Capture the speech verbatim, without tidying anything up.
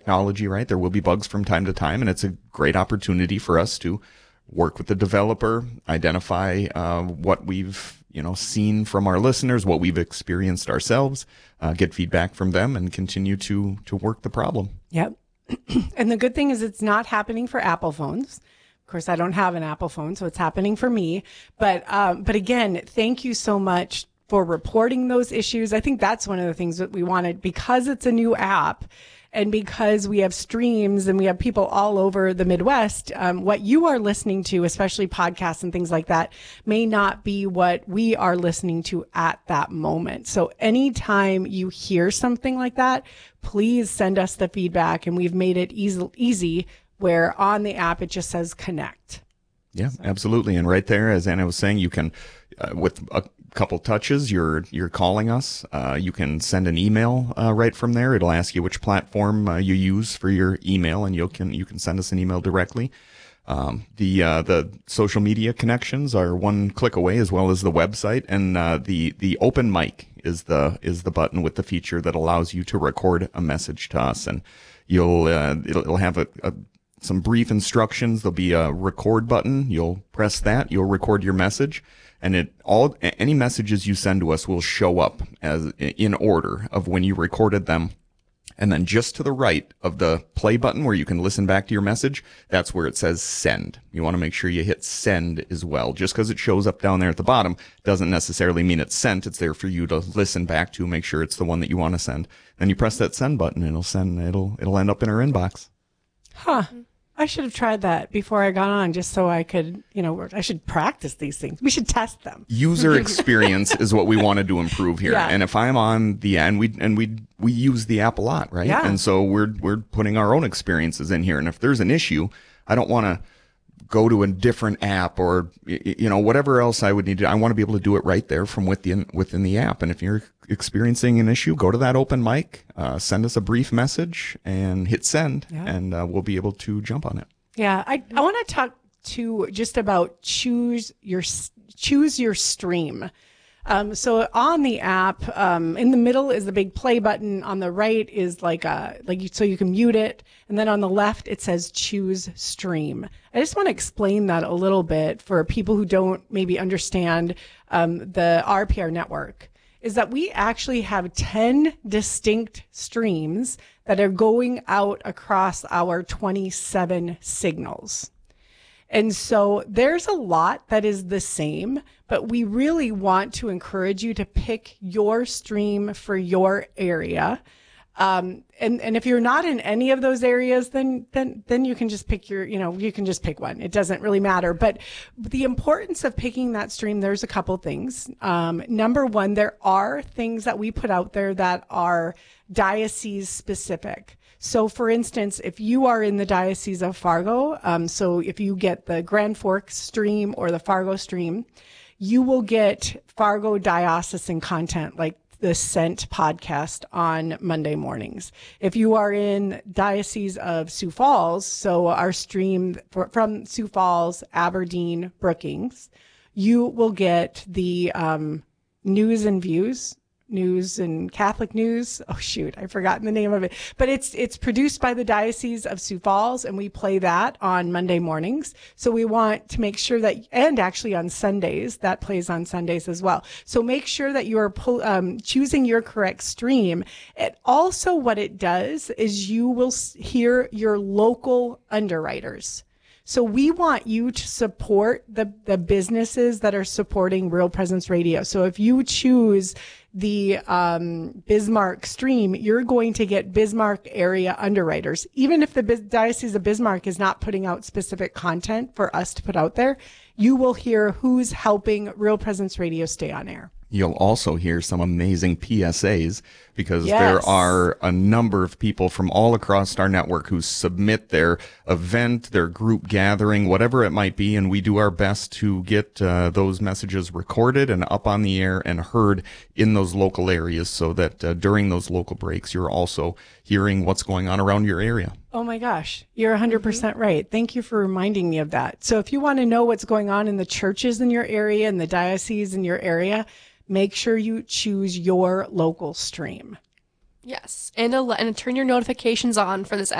technology, right? There will be bugs from time to time, and it's a great opportunity for us to work with the developer, identify uh, what we've, you know, seen from our listeners, what we've experienced ourselves, uh, get feedback from them, and continue to to work the problem. Yep. And the good thing is it's not happening for Apple phones. Of course, I don't have an Apple phone, so it's happening for me. But um, but again, thank you so much for reporting those issues. I think that's one of the things that we wanted, because it's a new app and because we have streams and we have people all over the Midwest. Um, what you are listening to, especially podcasts and things like that, may not be what we are listening to at that moment. So anytime you hear something like that, please send us the feedback. And we've made it easy, easy where on the app it just says connect. Yeah, absolutely. And right there, as Anna was saying, you can, uh, with a couple touches, you're you're calling us. Uh, you can send an email uh, right from there. It'll ask you which platform uh, you use for your email, and you can you can send us an email directly. Um, the uh, the social media connections are one click away, as well as the website, and uh, the the open mic is the is the button with the feature that allows you to record a message to us, and you'll uh, it'll, it'll have a, a some brief instructions. There'll be a record button. You'll press that. You'll record your message, and it all any messages you send to us will show up as in order of when you recorded them. And then just to the right of the play button where you can listen back to your message, that's where it says send. You want to make sure you hit send as well. Just because it shows up down there at the bottom doesn't necessarily mean it's sent. It's there for you to listen back to, make sure it's the one that you want to send. Then you press that send button, and it'll send. It'll it'll end up in our inbox. Huh. I should have tried that before I got on, just so I could, you know, I should practice these things. We should test them. User experience is what we wanted to improve here. Yeah. And if I'm on the end, we and we we use the app a lot, right? Yeah. And so we're we're putting our own experiences in here. And if there's an issue, I don't want to go to a different app or, you know, whatever else I would need to. I want to be able to do it right there from within within the app. And if you're experiencing an issue, go to that open mic, uh, send us a brief message, and hit send, yeah. and uh, we'll be able to jump on it. Yeah, I I want to talk to just about choose your choose your stream. Um, so on the app, um, in the middle is the big play button. On the right is like a like you, so you can mute it, and then on the left it says choose stream. I just want to explain that a little bit for people who don't maybe understand um, the R P R network. Is that we actually have ten distinct streams that are going out across our twenty-seven signals. And so there's a lot that is the same, but we really want to encourage you to pick your stream for your area. Um, and, and if you're not in any of those areas, then, then, then you can just pick your, you know, you can just pick one. It doesn't really matter. But the importance of picking that stream, there's a couple things. Um, number one, there are things that we put out there that are diocese specific. So for instance, if you are in the Diocese of Fargo, um, so if you get the Grand Forks stream or the Fargo stream, you will get Fargo diocesan content like the Sent podcast on Monday mornings. If you are in Diocese of Sioux Falls, so our stream for, from Sioux Falls, Aberdeen, Brookings, you will get the um, news and views, news and Catholic news. Oh shoot, I've forgotten the name of it. But it's it's produced by the Diocese of Sioux Falls, and we play that on Monday mornings. So we want to make sure that, and actually on Sundays, that plays on Sundays as well. So make sure that you are pull, um, choosing your correct stream. It also, what it does is you will hear your local underwriters. So we want you to support the, the businesses that are supporting Real Presence Radio. So if you choose the um, Bismarck stream, you're going to get Bismarck area underwriters. Even if the Bis- Diocese of Bismarck is not putting out specific content for us to put out there, you will hear who's helping Real Presence Radio stay on air. You'll also hear some amazing P S As because yes. there are a number of people from all across our network who submit their event, their group gathering, whatever it might be, and we do our best to get uh, those messages recorded and up on the air and heard in those local areas so that uh, during those local breaks, you're also hearing what's going on around your area. Oh my gosh, you're one hundred percent right. Thank you for reminding me of that. So if you want to know what's going on in the churches in your area and the diocese in your area, make sure you choose your local stream. Yes, and, a, and turn your notifications on for this